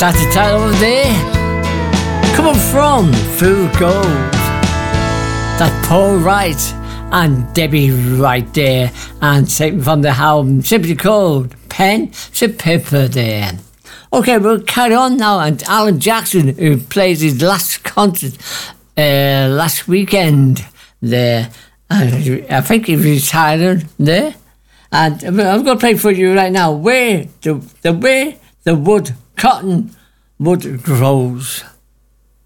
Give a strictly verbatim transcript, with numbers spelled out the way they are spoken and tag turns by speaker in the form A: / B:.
A: That's the title of there. Coming from Full Gold. That's Paul Wright and Debbie Wright there. And taken from the album simply called Pen to Paper there. Okay, we'll carry on now. And Alan Jackson, who plays his last concert uh, last weekend there. And I think he retired there. And I'm going to play for you right now. Where the, the way the wood, cotton wood grows.